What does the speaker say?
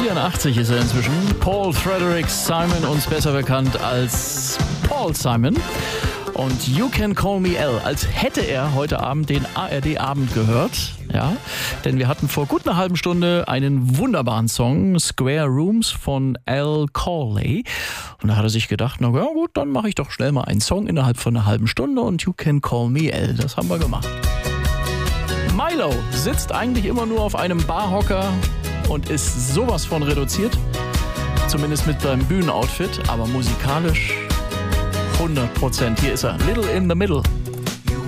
84 ist er inzwischen. Paul Frederick Simon, uns besser bekannt als Paul Simon. Und You Can Call Me Al, als hätte er heute Abend den ARD-Abend gehört. Ja, denn wir hatten vor gut einer halben Stunde einen wunderbaren Song, Square Rooms von Al Corley. Und da hat er sich gedacht, na ja gut, dann mache ich doch schnell mal einen Song innerhalb von einer halben Stunde und You Can Call Me Al, das haben wir gemacht. Milo sitzt eigentlich immer nur auf einem Barhocker und ist sowas von reduziert, zumindest mit seinem Bühnenoutfit, aber musikalisch 100%. Hier ist er, Little in the Middle.